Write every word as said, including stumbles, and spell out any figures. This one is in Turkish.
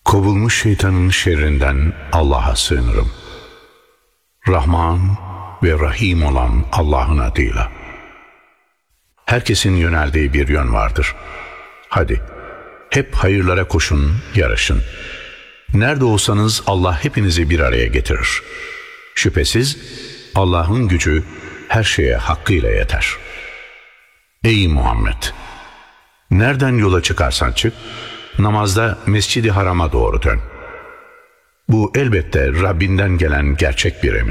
Kovulmuş şeytanın şerrinden Allah'a sığınırım. Rahman ve Rahim olan Allah'ın adıyla. Herkesin yöneldiği bir yön vardır. Hadi, hep hayırlara koşun, yarışın. Nerede olsanız Allah hepinizi bir araya getirir. Şüphesiz Allah'ın gücü her şeye hakkıyla yeter. Ey Muhammed! Nereden yola çıkarsan çık, namazda Mescid-i Haram'a doğru dön. Bu elbette Rabbinden gelen gerçek bir emir.